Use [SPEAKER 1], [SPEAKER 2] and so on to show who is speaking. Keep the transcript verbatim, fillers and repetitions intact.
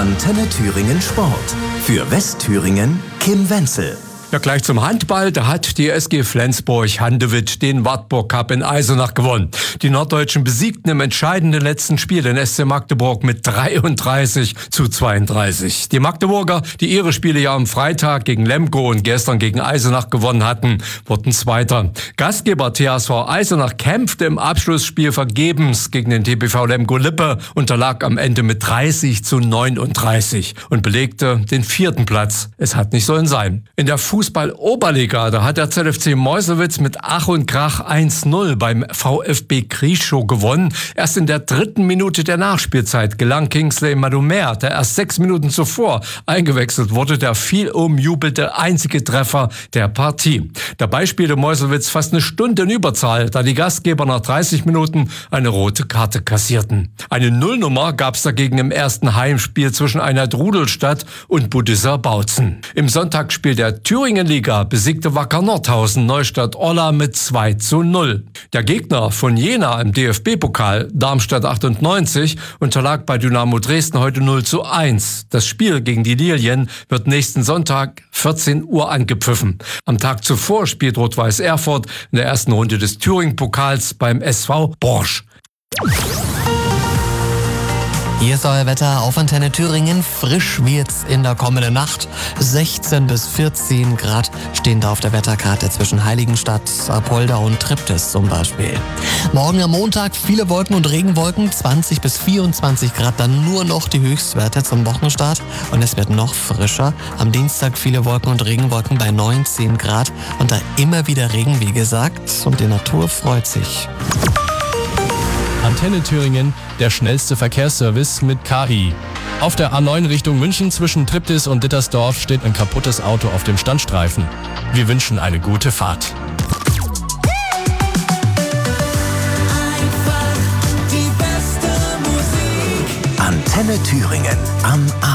[SPEAKER 1] Antenne Thüringen Sport. Für Westthüringen Kim Wenzel.
[SPEAKER 2] Ja, gleich zum Handball. Da hat die S G Flensburg-Handewitt den Wartburg Cup in Eisenach gewonnen. Die Norddeutschen besiegten im entscheidenden letzten Spiel den S C Magdeburg mit dreiunddreißig zu zweiunddreißig. Die Magdeburger, die ihre Spiele ja am Freitag gegen Lemgo und gestern gegen Eisenach gewonnen hatten, wurden Zweiter. Gastgeber T H S V Eisenach kämpfte im Abschlussspiel vergebens gegen den T P V Lemgo-Lippe, unterlag am Ende mit dreißig zu neununddreißig und belegte den vierten Platz. Es hat nicht sollen sein. In der Fußball-Oberliga, da hat der Z F C Meuselwitz mit Ach und Krach eins null beim VfB Krieschow gewonnen. Erst in der dritten Minute der Nachspielzeit gelang Kingsley Madumer, der erst sechs Minuten zuvor eingewechselt wurde, der viel umjubelte einzige Treffer der Partie. Dabei spielte Meuselwitz fast eine Stunde in Überzahl, da die Gastgeber nach dreißig Minuten eine rote Karte kassierten. Eine Nullnummer gab es dagegen im ersten Heimspiel zwischen Einheit Rudolstadt und Budisser Bautzen. Im Sonntagsspiel der Thüringen Liga besiegte Wacker Nordhausen Neustadt-Orla mit zwei zu null. Der Gegner von Jena im D F B-Pokal, Darmstadt achtundneunzig, unterlag bei Dynamo Dresden heute null zu eins. Das Spiel gegen die Lilien wird nächsten Sonntag vierzehn Uhr angepfiffen. Am Tag zuvor spielt Rot-Weiß Erfurt in der ersten Runde des Thüringen-Pokals beim S V Borsch.
[SPEAKER 3] Hier ist euer Wetter auf Antenne Thüringen. Frisch wird's in der kommenden Nacht. sechzehn bis vierzehn Grad stehen da auf der Wetterkarte zwischen Heiligenstadt, Apolda und Triptis zum Beispiel. Morgen am Montag viele Wolken und Regenwolken, zwanzig bis vierundzwanzig Grad, dann nur noch die Höchstwerte zum Wochenstart. Und es wird noch frischer. Am Dienstag viele Wolken und Regenwolken bei neunzehn Grad. Und da immer wieder Regen, wie gesagt. Und die Natur freut sich.
[SPEAKER 4] Antenne Thüringen, der schnellste Verkehrsservice mit K I. Auf der A neun Richtung München zwischen Triptis und Dittersdorf steht ein kaputtes Auto auf dem Standstreifen. Wir wünschen eine gute Fahrt.
[SPEAKER 1] Antenne Thüringen am